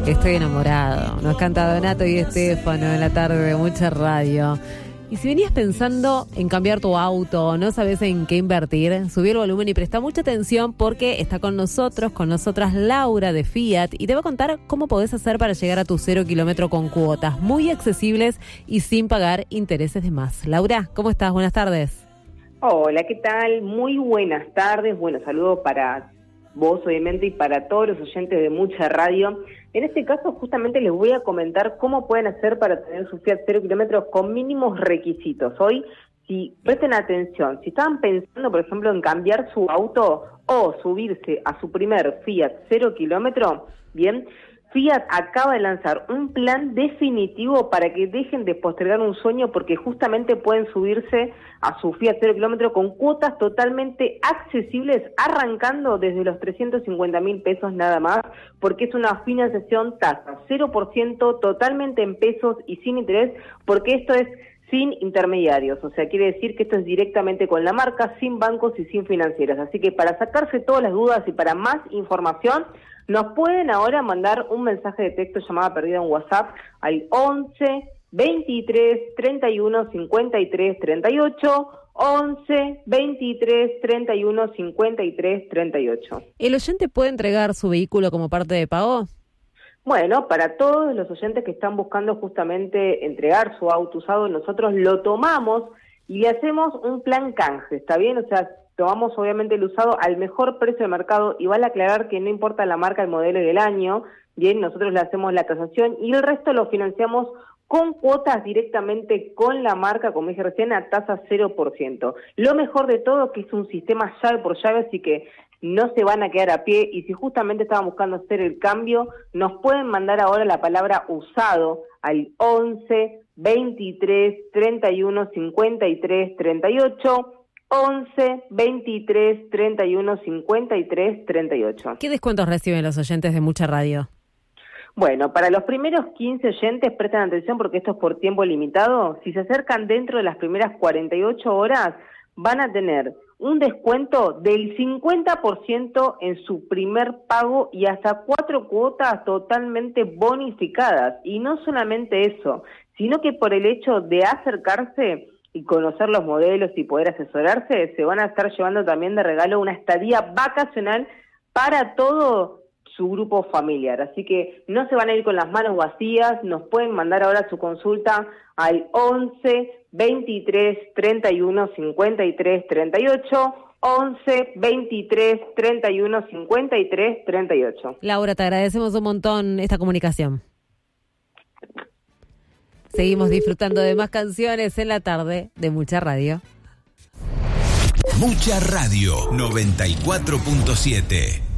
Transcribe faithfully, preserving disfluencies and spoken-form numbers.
Estoy enamorado. Nos canta Donato y Estefano en la tarde de Mucha Radio. Y si venías pensando en cambiar tu auto, no sabes en qué invertir, subí el volumen y presta mucha atención porque está con nosotros, con nosotras Laura de Fiat y te va a contar cómo podés hacer para llegar a tu cero kilómetro con cuotas muy accesibles y sin pagar intereses de más. Laura, ¿cómo estás? Buenas tardes. Hola, ¿qué tal? Muy buenas tardes. Bueno, saludo para vos, obviamente, y para todos los oyentes de Mucha Radio. En este caso, justamente les voy a comentar cómo pueden hacer para tener su Fiat cero kilómetros con mínimos requisitos. Hoy, si presten atención, si estaban pensando, por ejemplo, en cambiar su auto o subirse a su primer Fiat cero kilómetro, bien, Fiat acaba de lanzar un plan definitivo para que dejen de postergar un sueño porque justamente pueden subirse a su Fiat cero kilómetro con cuotas totalmente accesibles, arrancando desde los trescientos cincuenta mil pesos nada más, porque es una financiación tasa cero por ciento totalmente en pesos y sin interés, porque esto es sin intermediarios, o sea, quiere decir que esto es directamente con la marca, sin bancos y sin financieras. Así que para sacarse todas las dudas y para más información, nos pueden ahora mandar un mensaje de texto llamada perdida en WhatsApp al once, veintitrés, treinta y uno, cincuenta y tres, treinta y ocho, once, veintitrés, treinta y uno, cincuenta y tres, treinta y ocho. ¿El oyente puede entregar su vehículo como parte de pago? Bueno, para todos los oyentes que están buscando justamente entregar su auto usado, nosotros lo tomamos y le hacemos un plan canje, ¿está bien? O sea, tomamos obviamente el usado al mejor precio de mercado y vale aclarar que no importa la marca, el modelo y el año, bien, nosotros le hacemos la tasación y el resto lo financiamos con cuotas directamente con la marca, como dije recién, a tasa cero por ciento. Lo mejor de todo que es un sistema llave por llave, así que no se van a quedar a pie y si justamente estaban buscando hacer el cambio, nos pueden mandar ahora la palabra usado al once, veintitrés, treinta y uno, cincuenta y tres, treinta y ocho, once, veintitrés, treinta y uno, cincuenta y tres, treinta y ocho. ¿Qué descuentos reciben los oyentes de Mucha Radio? Bueno, para los primeros quince oyentes, presten atención porque esto es por tiempo limitado. Si se acercan dentro de las primeras cuarenta y ocho horas, van a tener un descuento del cincuenta por ciento en su primer pago y hasta cuatro cuotas totalmente bonificadas. Y no solamente eso, sino que por el hecho de acercarse y conocer los modelos y poder asesorarse, se van a estar llevando también de regalo una estadía vacacional para todo su grupo familiar. Así que no se van a ir con las manos vacías, nos pueden mandar ahora su consulta al once, veintitrés, treinta y uno, cincuenta y tres, treinta y ocho, once, veintitrés, treinta y uno, cincuenta y tres, treinta y ocho. Laura, te agradecemos un montón esta comunicación. Seguimos disfrutando de más canciones en la tarde de Mucha Radio. Mucha Radio noventa y cuatro punto siete.